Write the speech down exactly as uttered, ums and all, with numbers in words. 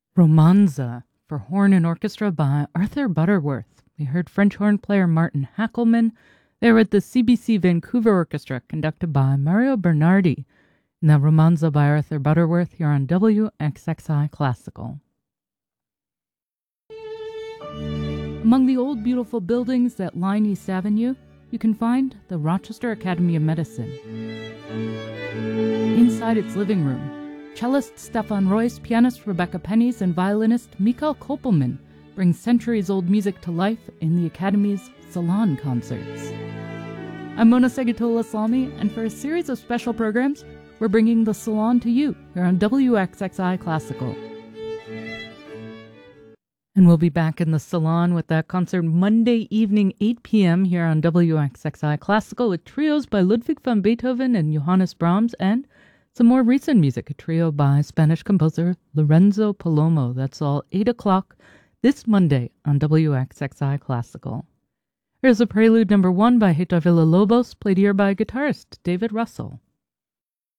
Romanza for horn and orchestra by Arthur Butterworth. We heard French horn player Martin Hackelman. They were at the C B C Vancouver Orchestra, conducted by Mario Bernardi. And that Romanza by Arthur Butterworth here on W X X I Classical. Among the old beautiful buildings that line East Avenue, you can find the Rochester Academy of Medicine. Inside its living room, cellist Stefan Royce, pianist Rebecca Pennies, and violinist Mikhail Kopelman bring centuries-old music to life in the Academy's Salon concerts. I'm Mona Segatola-Salmi, and for a series of special programs, we're bringing the Salon to you here on W X X I Classical. And we'll be back in the Salon with that concert Monday evening, eight p.m. here on W X X I Classical with trios by Ludwig van Beethoven and Johannes Brahms, and some more recent music, a trio by Spanish composer Lorenzo Palomo. That's all eight o'clock this Monday on W X X I Classical. Here's a prelude number one by Hector Villa-Lobos, played here by guitarist David Russell.